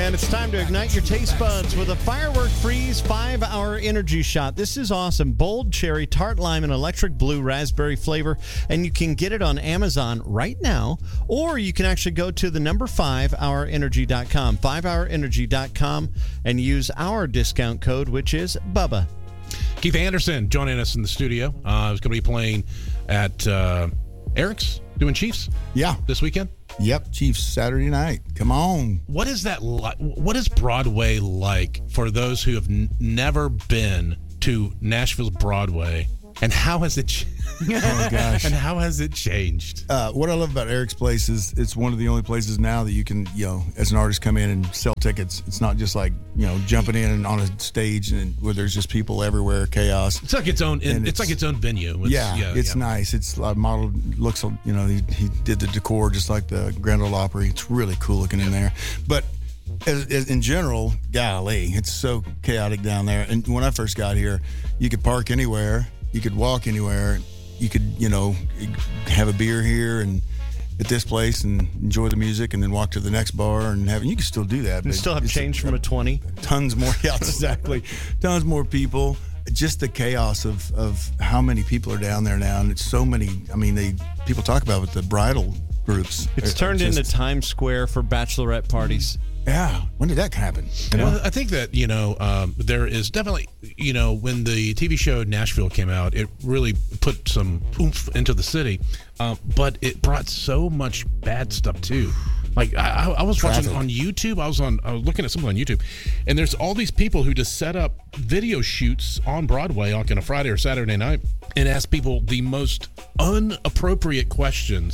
and it's time to ignite your taste buds with a Firework Freeze 5-hour energy shot. This is awesome. Bold cherry, tart lime, and electric blue raspberry flavor, and you can get it on Amazon right now, or you can actually go to the number 5hourenergy.com, 5hourenergy.com, and use our discount code, which is Bubba. Keith Anderson joining us in the studio. He's going to be playing at Eric's, doing Chiefs. Yeah. This weekend. Yep, Chiefs Saturday night. Come on. What is that like? What is Broadway like for those who have never been to Nashville's Broadway? And how has it? Oh gosh! And how has it changed? What I love about Eric's Place is it's one of the only places now that you can, as an artist, come in and sell tickets. It's not just like jumping in and on a stage and where there's just people everywhere, chaos. It's like its own. It's like its own venue. It's nice. It's modeled. Looks. He did the decor just like the Grand Ole Opry. It's really cool looking in there. But in general, golly, it's so chaotic down there. And when I first got here, you could park anywhere. You could walk anywhere. You could, have a beer here and at this place and enjoy the music and then walk to the next bar and you can still do that. And still have change from a 20. Tons more. Yeah, exactly. Tons more people. Just the chaos of how many people are down there now. And it's so many. I mean, people talk about with the bridal groups. It's turned into Times Square for bachelorette parties. Yeah. When did that happen? Well, I think that, there is definitely, when the TV show Nashville came out, it really put some oomph into the city. But it brought so much bad stuff, too. Like, I was watching on YouTube. I was looking at something on YouTube, and there's all these people who just set up video shoots on Broadway on a Friday or Saturday night and ask people the most inappropriate questions.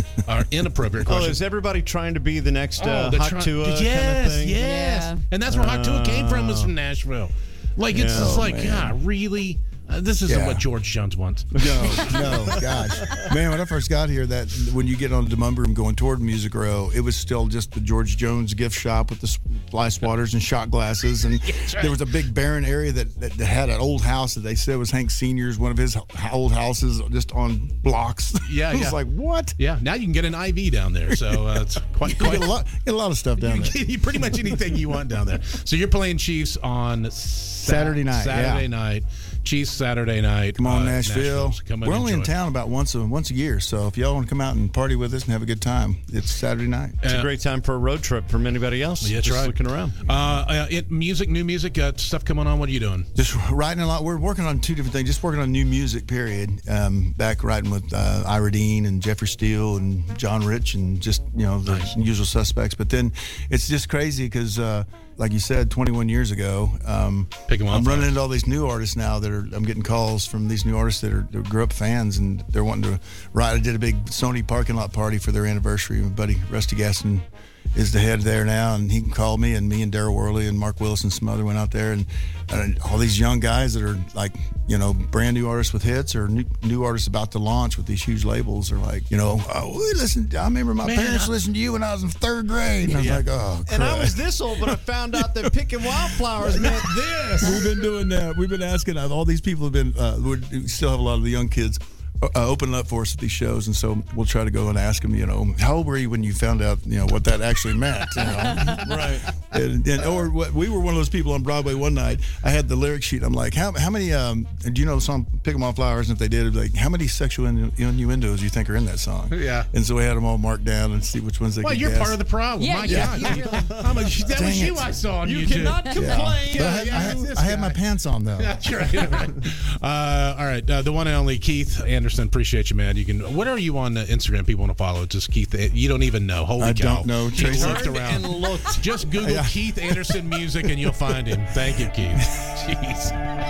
Oh, is everybody trying to be the next Hot Tua kind of thing? Yes. Yeah. And that's where Hot Tua came from, was from Nashville. Like, it's just like, God, really? This isn't what George Jones wants. No, gosh. Man, when I first got here, when you get on the Demumbrum going toward Music Row, it was still just the George Jones gift shop with the fly swatters and shot glasses. And there was a big barren area that had an old house that they said was Hank Sr.'s, one of his old houses just on blocks. Yeah, It was like, what? Yeah, now you can get an IV down there. So it's quite get a lot of stuff down there. You pretty much anything you want down there. So you're playing Chiefs on Saturday night. Saturday night. Chiefs Saturday night. Come on, Nashville. We're only in town about once a year, so if y'all want to come out and party with us and have a good time, it's Saturday night. It's a great time for a road trip from anybody else. Yeah, that's just right. Looking around. New music, stuff coming on. What are you doing? Just writing a lot. We're working on two different things. Just working on new music, period. Back writing with Ira Dean and Jeffrey Steele and John Rich and just, the usual suspects. But then it's just crazy because, like you said, 21 years ago, I'm running into all these new artists now I'm getting calls from these new artists that grew up fans and they're wanting to write. I did a big Sony parking lot party for their anniversary. My buddy Rusty Gaston is the head there now, and he can call me, and me and Darryl Worley and Mark Willis and some other went out there, and all these young guys that are like, brand new artists with hits or new artists about to launch with these huge labels are like, I remember my parents listened to you when I was in third grade. And I was like, oh, crap. And I was this old, but I found out that picking wildflowers meant this. We've been doing that. We've been asking, all these people have been, we still have a lot of the young kids open up for us at these shows, and so we'll try to go and ask them, how old were you when you found out, what that actually meant, Right. We were one of those people on Broadway one night. I had the lyric sheet. I'm like, how many, do you know the song Pick 'em Off Flowers? And if they did, it'd be like, how many sexual innuendos do you think are in that song? Yeah. And so we had them all marked down and see which ones they could guess. Well, you're part of the problem. Yeah, My God. That was you I saw on You YouTube. cannot complain. I had my pants on, though. That's right. All right. The one and only Keith Anderson. Appreciate you, man. What are you on Instagram? People want to follow. Just Keith. You don't even know. Holy cow. I don't know. He's Tracy. looked around. And looked. Just Google Keith Anderson music and you'll find him. Thank you, Keith. Jeez.